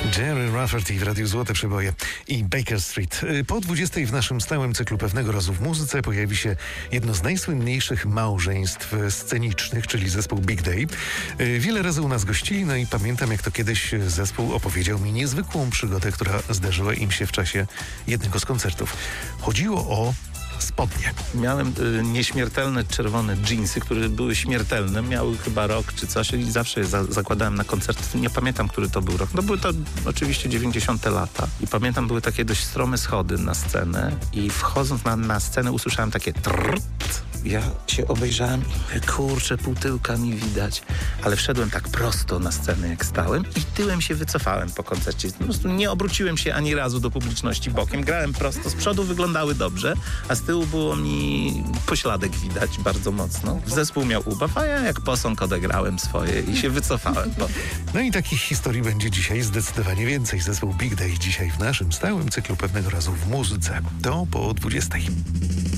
Jerry Rafferty w Radiu Złote Przeboje i Baker Street. Po 20 w naszym stałym cyklu Pewnego razu w muzyce pojawi się jedno z najsłynniejszych małżeństw scenicznych, czyli zespół Big Day. Wiele razy u nas gościli, no i pamiętam, jak to kiedyś zespół opowiedział mi niezwykłą przygodę, która zdarzyła im się w czasie jednego z koncertów. Chodziło o spodnie. Miałem nieśmiertelne czerwone dżinsy, które były śmiertelne. Miały chyba rok czy coś i zawsze je zakładałem na koncert. Nie pamiętam, który to był rok. No były to oczywiście 90. lata. I pamiętam, były takie dość strome schody na scenę i wchodząc na scenę usłyszałem takie trrrt. Ja się obejrzałem i kurczę, pół tyłka mi widać. Ale wszedłem tak prosto na scenę, jak stałem i tyłem się wycofałem po koncercie. Po prostu nie obróciłem się ani razu do publiczności bokiem. Grałem prosto. Z przodu wyglądały dobrze, a z tyłu było mi pośladek widać bardzo mocno. Zespół miał ubaw, a ja jak posąg odegrałem swoje i się wycofałem. No i takich historii będzie dzisiaj zdecydowanie więcej. Zespół Big Day dzisiaj w naszym stałym cyklu Pewnego razu w muzyce. To po 20.